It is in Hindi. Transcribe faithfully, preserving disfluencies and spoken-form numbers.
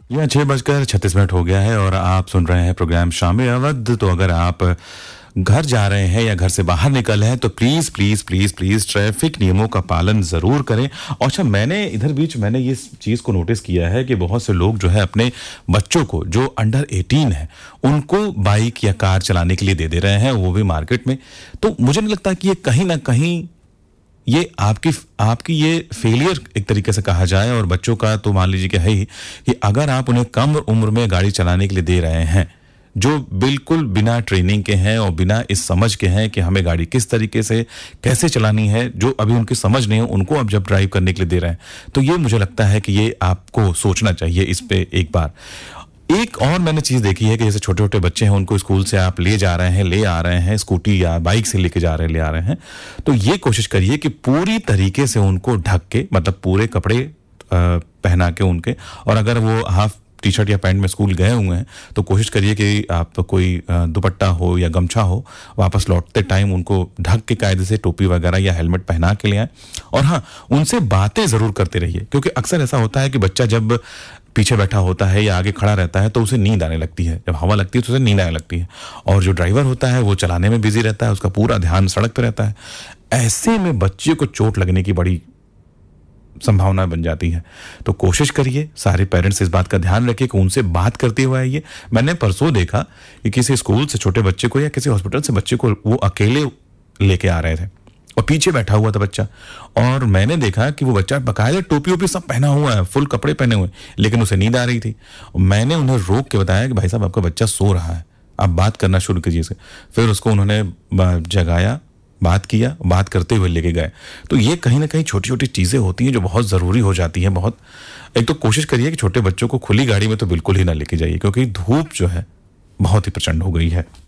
यह छह बजकर छत्तीस मिनट हो गया है और आप सुन रहे हैं प्रोग्राम शाम-ए अवध। तो अगर आप घर जा रहे हैं या घर से बाहर निकल हैं तो please please please please traffic नियमों का पालन ज़रूर करें। और अच्छा, मैंने इधर बीच मैंने ये चीज़ को नोटिस किया है कि बहुत से लोग जो है अपने बच्चों को जो अंडर अठारह है उनको बाइक या कार चलाने के लिए दे दे रहे हैं, वो भी मार्केट में। तो मुझे नहीं लगता कि ये कहीं ना कहीं ये आपकी आपकी ये फेलियर एक तरीके से कहा जाए। और बच्चों का तो मान लीजिए कि है ही कि अगर आप उन्हें कम उम्र में गाड़ी चलाने के लिए दे रहे हैं जो बिल्कुल बिना ट्रेनिंग के हैं और बिना इस समझ के हैं कि हमें गाड़ी किस तरीके से कैसे चलानी है, जो अभी उनकी समझ नहीं है, उनको आप जब ड्राइव करने के लिए दे रहे हैं, तो ये मुझे लगता है कि ये आपको सोचना चाहिए इस पे एक बार। एक और मैंने चीज़ देखी है कि जैसे छोटे-छोटे बच्चे हैं, उनको स्कूल से आप ले जा रहे हैं, ले आ रहे हैं, स्कूटी या बाइक से लेके जा रहे हैं, ले आ रहे हैं, तो ये कोशिश करिए कि पूरी तरीके से उनको ढक के, मतलब पूरे कपड़े अ, पहना के उनके, और अगर वो हाफ टी शर्ट या पैंट में स्कूल गए हुए हैं तो कोशिश करिए कि आप कोई दुपट्टा हो या गमछा हो, वापस लौटते टाइम उनको ढक के कायदे से टोपी वगैरह या हेलमेट पहना के ले आए। और हाँ, उनसे बातें ज़रूर करते रहिए, क्योंकि अक्सर ऐसा होता है कि बच्चा जब पीछे बैठा होता है या आगे खड़ा रहता है तो उसे नींद आने लगती है, जब हवा लगती है तो उसे नींद आने लगती है, और जो ड्राइवर होता है वो चलाने में बिजी रहता है, उसका पूरा ध्यान सड़क पर रहता है। ऐसे में बच्चे को चोट लगने की बड़ी संभावना बन जाती है। तो कोशिश करिए, सारे पेरेंट्स इस बात का ध्यान रखिए कि उनसे बात करते हुए आइए। मैंने परसों देखा कि किसी स्कूल से छोटे बच्चे को या किसी हॉस्पिटल से बच्चे को वो अकेले लेके आ रहे थे और पीछे बैठा हुआ था बच्चा, और मैंने देखा कि वो बच्चा बकायदा टोपी ओपी सब पहना हुआ है, फुल कपड़े पहने हुए, लेकिन उसे नींद आ रही थी। मैंने उन्हें रोक के बताया कि भाई साहब, आपका बच्चा सो रहा है, आप बात करना शुरू कीजिए इसे। फिर उसको उन्होंने जगाया, बात किया, बात करते हुए लेके गए। तो ये कहीं ना कहीं छोटी छोटी चीज़ें होती हैं जो बहुत ज़रूरी हो जाती हैं। बहुत एक तो कोशिश करिए कि छोटे बच्चों को खुली गाड़ी में तो बिल्कुल ही ना लेके जाइए, क्योंकि धूप जो है बहुत ही प्रचंड हो गई है।